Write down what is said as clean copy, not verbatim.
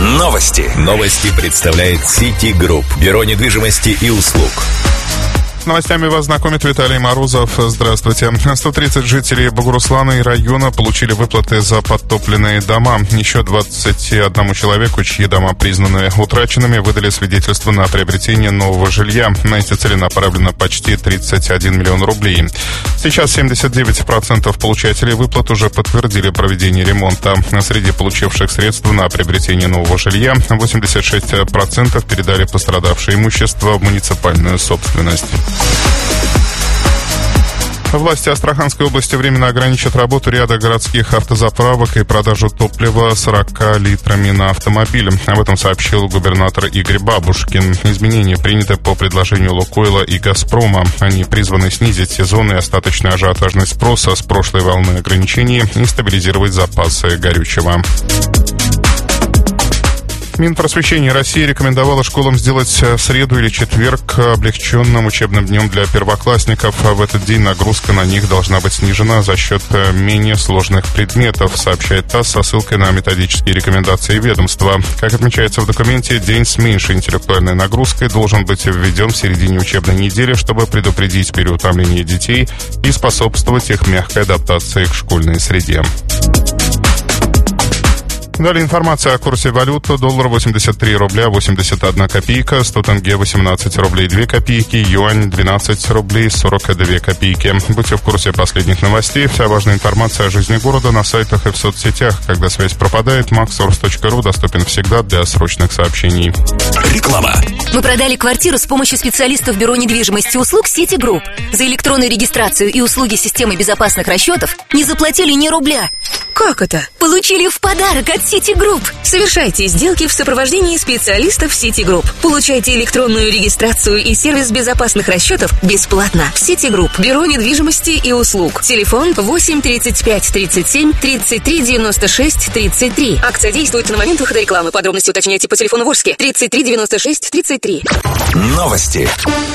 Новости. Новости представляет City Group. Бюро недвижимости и услуг. С новостями вас знакомит Виталий Морозов. Здравствуйте. 130 жителей Бугуруслана и района получили выплаты за подтопленные дома. Еще 21 человеку, чьи дома признаны утраченными, выдали свидетельство на приобретение нового жилья. На эти цели направлено почти 31 миллион рублей. Сейчас 79% получателей выплат уже подтвердили проведение ремонта. Среди получивших средства на приобретение нового жилья 86% передали пострадавшее имущество в муниципальную собственность. Власти Астраханской области временно ограничат работу ряда городских автозаправок и продажу топлива 40 литрами на автомобиль. Об этом сообщил губернатор Игорь Бабушкин. Изменения приняты по предложению Лукойла и Газпрома. Они призваны снизить сезонный остаточный ажиотажный спрос с прошлой волны ограничений и стабилизировать запасы горючего. Минпросвещение России рекомендовало школам сделать среду или четверг облегченным учебным днем для первоклассников. В этот день нагрузка на них должна быть снижена за счет менее сложных предметов, сообщает ТАСС со ссылкой на методические рекомендации ведомства. Как отмечается в документе, день с меньшей интеллектуальной нагрузкой должен быть введен в середине учебной недели, чтобы предупредить переутомление детей и способствовать их мягкой адаптации к школьной среде. Далее информация о курсе валют. Доллар 83 рубля 81 копейка, 100 тенге 18 рублей 2 копейки, юань 12 рублей 42 копейки. Будьте в курсе последних новостей. Вся важная информация о жизни города на сайтах и в соцсетях. Когда связь пропадает, maxsource.ru доступен всегда для срочных сообщений. Реклама. Мы продали квартиру с помощью специалистов Бюро недвижимости и услуг City Group. За электронную регистрацию и услуги системы безопасных расчетов не заплатили ни рубля. Как это? Получили в подарок от City Group. Совершайте сделки в сопровождении специалистов City Group. Получайте электронную регистрацию и сервис безопасных расчетов бесплатно. City Group. Бюро недвижимости и услуг. Телефон 8 35 37 33 96 33. Акция действует на момент выхода рекламы. Подробности уточняйте по телефону Волжский 33 96 33. Новости.